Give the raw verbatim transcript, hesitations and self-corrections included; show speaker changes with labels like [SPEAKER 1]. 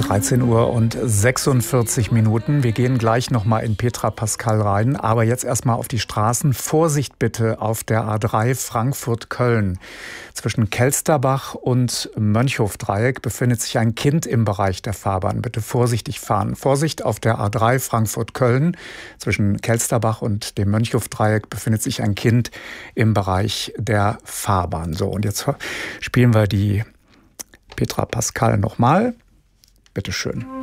[SPEAKER 1] dreizehn Uhr und sechsundvierzig Minuten. Wir gehen gleich nochmal in Petra Pascal rein, aber jetzt erstmal auf die Straßen. Vorsicht bitte auf der A drei Frankfurt-Köln. Zwischen Kelsterbach und Mönchhofdreieck befindet sich ein Kind im Bereich der Fahrbahn. Bitte vorsichtig fahren. Vorsicht auf der A drei Frankfurt-Köln. Zwischen Kelsterbach und dem Mönchhofdreieck befindet sich ein Kind im Bereich der Fahrbahn. So, und jetzt spielen wir die Petra Pascal nochmal. Bitte schön.